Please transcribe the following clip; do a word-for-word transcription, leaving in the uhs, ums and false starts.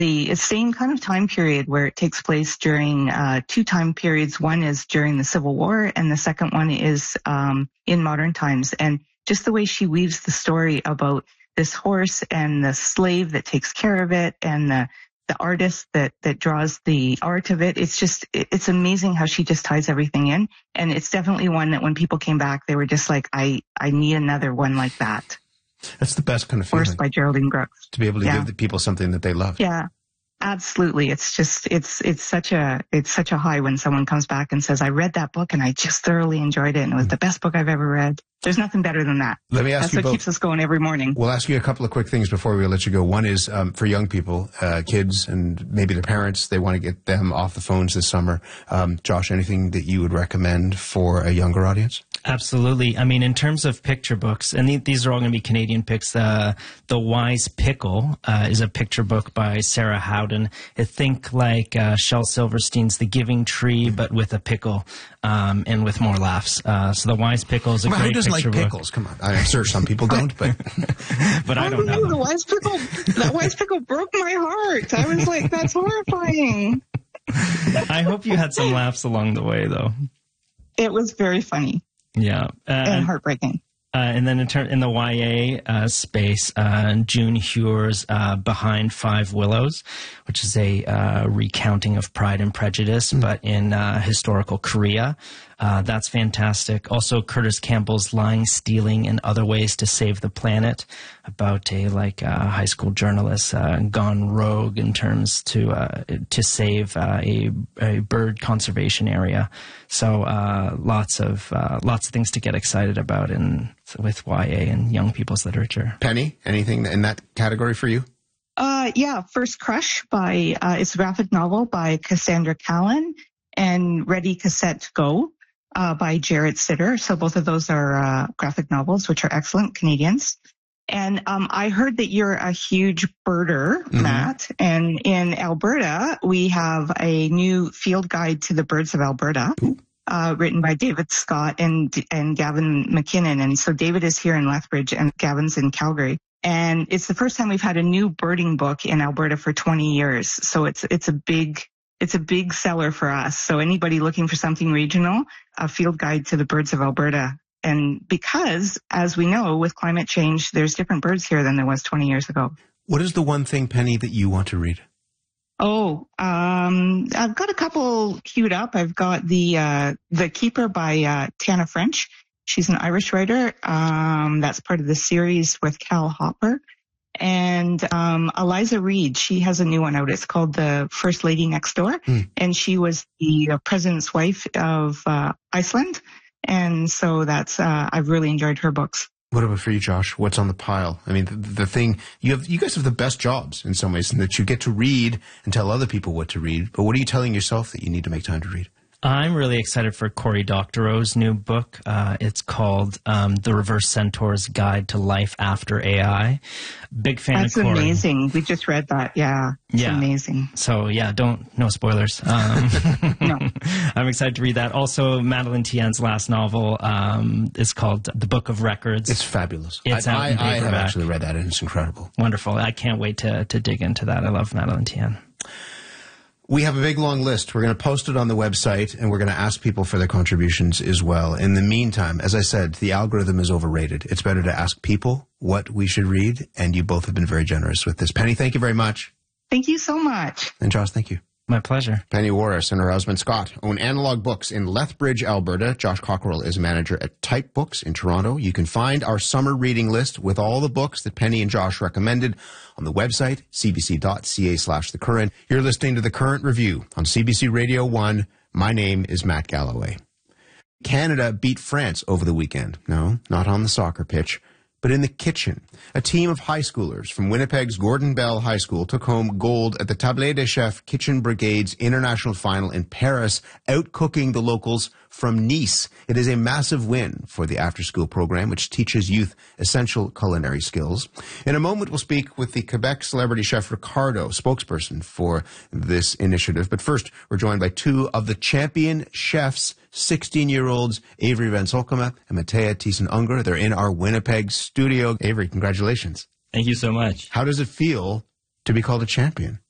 the same kind of time period where it takes place during uh, two time periods. One is during the Civil War, and the second one is um, in modern times. And just the way she weaves the story about this horse and the slave that takes care of it and the, the artist that, that draws the art of it. It's just, it's amazing how she just ties everything in. And it's definitely one that when people came back, they were just like, I, I need another one like that. That's the best kind of feeling. Horse by Geraldine Brooks. To be able to yeah. give the people something that they love. Yeah. Absolutely. It's just, it's, it's such a, it's such a high when someone comes back and says, I read that book and I just thoroughly enjoyed it and it was the best book I've ever read. There's nothing better than that. Let me ask That's you what both. keeps us going every morning. We'll ask you a couple of quick things before we let you go. One is um, for young people, uh, kids, and maybe their parents. They want to get them off the phones this summer. Um, Josh, anything that you would recommend for a younger audience? Absolutely. I mean, in terms of picture books, and th these are all going to be Canadian picks, uh, The Wise Pickle uh, is a picture book by Sarah Howden. I think like uh, Shel Silverstein's The Giving Tree, but with a pickle um, and with more laughs. Uh, so The Wise Pickle is a well, great who doesn't picture like book. pickles? Come on. I'm sure some people don't, but but I don't know. The Wise Pickle, that Wise Pickle broke my heart. I was like, that's horrifying. I hope you had some laughs along the way, though. It was very funny. Yeah. Uh, and heartbreaking. Uh, and then in, ter in the Y A uh, space, uh, June Hure's uh, Behind Five Willows, which is a uh, recounting of Pride and Prejudice, mm. but in uh, historical Korea. Uh, that's fantastic. Also, Curtis Campbell's Lying, Stealing, and Other Ways to Save the Planet, about a like uh, high school journalist uh, gone rogue in terms to uh, to save uh, a, a bird conservation area. So uh, lots of uh, lots of things to get excited about in with Y A and young people's literature. Penny, anything in that category for you? Uh, yeah, First Crush by uh, it's a graphic novel by Cassandra Callan, and Ready Cassette Go uh, by Jared Sitter. So both of those are uh, graphic novels, which are excellent, Canadians. And um, I heard that you're a huge birder, mm-hmm. Matt. And in Alberta, we have a new field guide to the birds of Alberta, uh, written by David Scott and and Gavin McKinnon. And so David is here in Lethbridge and Gavin's in Calgary. And it's the first time we've had a new birding book in Alberta for twenty years. So it's it's a big it's a big seller for us. So anybody looking for something regional, a field guide to the birds of Alberta. And because, as we know, with climate change, there's different birds here than there was twenty years ago. What is the one thing, Penny, that you want to read? Oh, um, I've got a couple queued up. I've got the uh, the Keeper by uh, Tana French. She's an Irish writer. Um, that's part of the series with Cal Hopper. And um, Eliza Reid, she has a new one out. It's called The First Lady Next Door. Mm. And she was the uh, president's wife of uh, Iceland. And so that's, uh, I've really enjoyed her books. What about for you, Josh? What's on the pile? I mean, the, the thing, you have, you guys have the best jobs in some ways in that you get to read and tell other people what to read. But what are you telling yourself that you need to make time to read? I'm really excited for Cory Doctorow's new book. Uh, it's called um, The Reverse Centaur's Guide to Life After A I. Big fan That's of Cory. That's amazing. We just read that. Yeah. It's yeah. amazing. So, yeah, don't, no spoilers. Um, no. I'm excited to read that. Also, Madeleine Tien's last novel um, is called The Book of Records. It's fabulous. It's I, out in I, I have paperback. actually read that, and it's incredible. Wonderful. I can't wait to, to dig into that. I love Madeleine Tien. We have a big, long list. We're going to post it on the website, and we're going to ask people for their contributions as well. In the meantime, as I said, the algorithm is overrated. It's better to ask people what we should read, and you both have been very generous with this. Penny, thank you very much. Thank you so much. And Josh, thank you. My pleasure. Penny Warris and her husband Scott own Analog Books in Lethbridge, Alberta. Josh Cockerell is manager at Type Books in Toronto. You can find our summer reading list with all the books that Penny and Josh recommended on the website, cbc.ca slash The Current. You're listening to The Current Review on C B C Radio one. My name is Matt Galloway. Canada beat France over the weekend. No, not on the soccer pitch, but in the kitchen. A team of high schoolers from Winnipeg's Gordon Bell High School took home gold at the Table des Chefs Kitchen Brigade's International Final in Paris, outcooking the locals from Nice. It is a massive win for the after-school program, which teaches youth essential culinary skills. In a moment, we'll speak with the Quebec celebrity chef Ricardo, spokesperson for this initiative. But first, we're joined by two of the champion chefs, sixteen-year-olds Avery Van Solkema and Matea Thiessen-Unger. They're in our Winnipeg studio. Avery, congratulations. Thank you so much. How does it feel to be called a champion?